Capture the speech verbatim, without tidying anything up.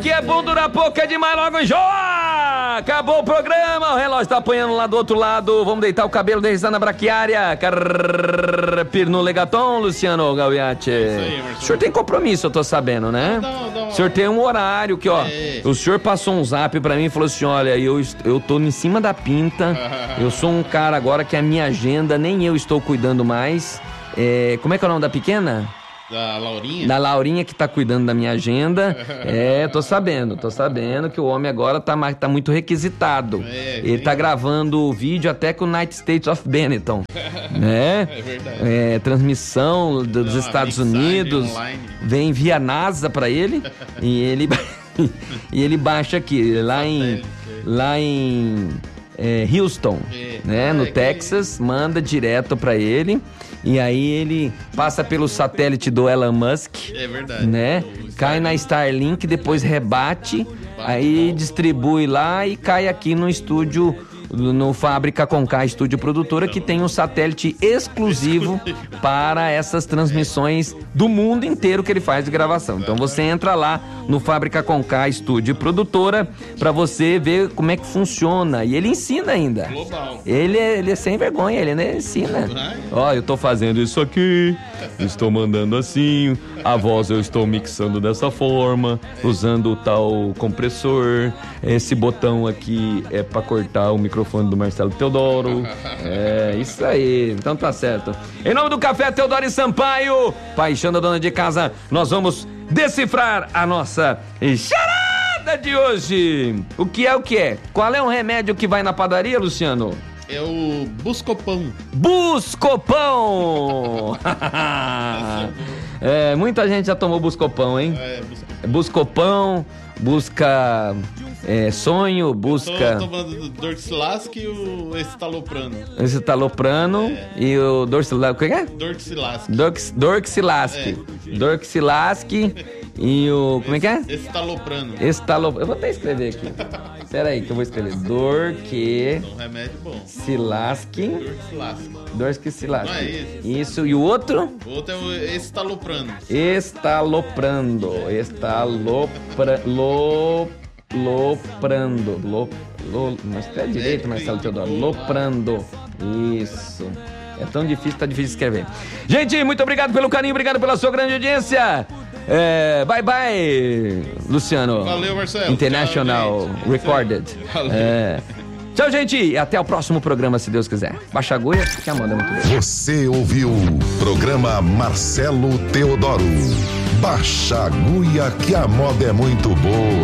que é bom durar pouco, é demais, logo enjoa! Acabou o programa, o relógio tá apanhando lá do outro lado. Vamos deitar o cabelo, deslizar na braquiária. Carpir no legaton, Luciano Gaviati. É isso aí, o senhor tem compromisso, eu tô sabendo, né? Não, não, não. O senhor tem um horário que, ó. É. O senhor passou um zap pra mim e falou assim: olha, eu, eu tô em cima da pinta. Eu sou um cara agora que a minha agenda, nem eu estou cuidando mais. É, como é que é o nome da pequena? Da Laurinha? Da Laurinha que tá cuidando da minha agenda. É, tô sabendo, tô sabendo que o homem agora tá, tá muito requisitado. É, Ele sim. tá gravando o vídeo até com o United States of Benetton. Né? É verdade. É, transmissão dos Não, a Estados mixagem Unidos. online. Vem via NASA pra ele. e ele e ele baixa aqui, lá em, lá em é, Houston, É. né? No É, que- Texas, manda direto pra ele. E aí ele passa pelo satélite do Elon Musk, É verdade. né? O Cai na Starlink, depois rebate, aí distribui lá e cai aqui no estúdio, no Fábrica Conká Estúdio Produtora, que tem um satélite exclusivo para essas transmissões do mundo inteiro que ele faz de gravação. Então você entra lá no Fábrica Conká Estúdio Produtora para você ver como é que funciona. E ele ensina ainda. Global. Ele é, ele é sem vergonha, ele né, ensina. Ó, eu tô fazendo isso aqui, estou mandando assim, a voz eu estou mixando dessa forma, usando o tal compressor, esse botão aqui é pra cortar o microfone do Marcelo Teodoro. É, isso aí, então tá certo. Em nome do Café Teodoro e Sampaio, paixão da dona de casa, nós vamos decifrar a nossa charada de hoje. O que é o que é? Qual é o remédio que vai na padaria, Luciano? É o Buscopão. Buscopão! É, muita gente já tomou Buscopão, hein? É, Buscopão. Buscopão, busca é, sonho, busca Tô tomando o Dorxilasc e o Estaloprano. esse taloprano e o dorsilasque. O que é? Dorxilasc. Dorx- Dorxilasque. Dorxilasque e o. Como é que é? Estaloprano. Estalo... Eu vou até escrever aqui. Pera aí que eu vou escrever. Dorque. Um remédio bom. Silasque. Dorxilasc. Dorxilasque. Não é isso. Isso. E o outro? O outro é o Estaloprano. Estaloprando. Estalopra... Lo... Loprando. Lo... Lo... Mas escreve direito, Marcelo Teodoro. Loprando. Isso. É tão difícil, tá difícil de escrever. Gente, muito obrigado pelo carinho, obrigado pela sua grande audiência. É, bye bye, Luciano. Valeu, Marcelo. International Tchau, gente. Recorded. Valeu. É. Tchau, gente. E até o próximo programa, se Deus quiser. Baixa a agulha, que a moda é muito boa. Você ouviu programa Marcelo Teodoro. Baixa a agulha que a moda é muito boa.